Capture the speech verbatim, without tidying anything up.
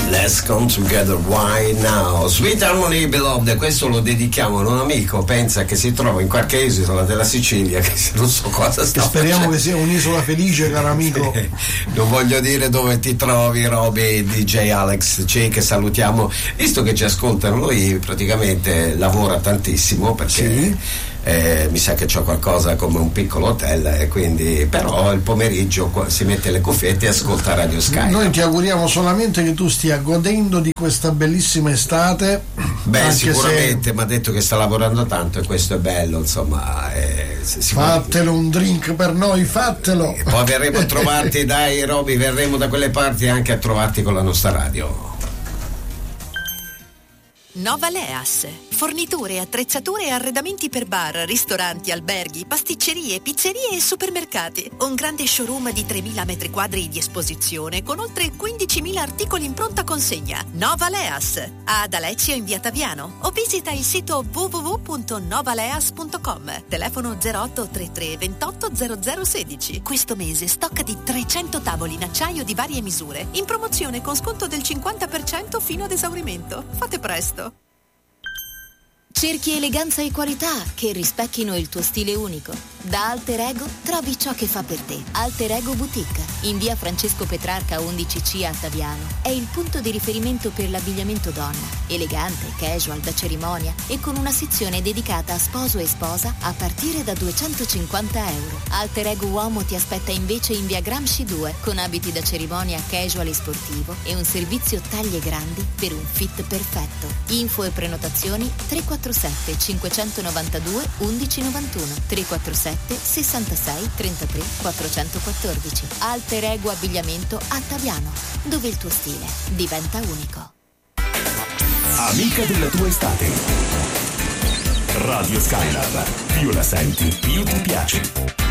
Let's come together right now. Sweet Harmony Beloved, questo lo dedichiamo a un amico, pensa che si trova in qualche isola della Sicilia, che non so cosa sta speriamo facendo. Che sia un'isola felice, caro amico. Non voglio dire dove ti trovi, Roby, D J Alex C, che salutiamo, visto che ci ascoltano. Lui praticamente lavora tantissimo perché sì. Eh, mi sa che c'ho qualcosa come un piccolo hotel, e quindi però il pomeriggio si mette le cuffiette e ascolta Radio Sky. Noi ti auguriamo solamente che tu stia godendo di questa bellissima estate. Beh, sicuramente, se... mi ha detto che sta lavorando tanto e questo è bello, insomma. Eh, Fattelo un drink per noi, fattelo. E poi verremo a trovarti, dai Roby, verremo da quelle parti anche a trovarti con la nostra radio. Nova Leas, forniture, attrezzature e arredamenti per bar, ristoranti, alberghi, pasticcerie, pizzerie e supermercati. Un grande showroom di tremila metri quadri di esposizione con oltre quindicimila articoli in pronta consegna. Nova Leas, ad Alezio in via Taviano, o visita il sito w w w punto novaleas punto com. Telefono zero otto trentatré ventotto zero zero sedici. Questo mese stock di trecento tavoli in acciaio di varie misure, in promozione con sconto del cinquanta per cento fino ad esaurimento. Fate presto. Cerchi eleganza e qualità che rispecchino il tuo stile unico. Da Alter Ego trovi ciò che fa per te. Alter Ego Boutique, in via Francesco Petrarca undici C a Taviano. È il punto di riferimento per l'abbigliamento donna. Elegante, casual, da cerimonia e con una sezione dedicata a sposo e sposa a partire da duecentocinquanta euro. Alter Ego Uomo ti aspetta invece in via Gramsci due con abiti da cerimonia casual e sportivo e un servizio taglie grandi per un fit perfetto. Info e prenotazioni tre quattro sette cinquecentonovantadue undici novantuno, tre quattro sette sessantasei trentatré quattrocentoquattordici. Alter Ego Abbigliamento a Taviano, dove il tuo stile diventa unico. Amica della tua estate. Radio Skylab, più la senti, più ti piace.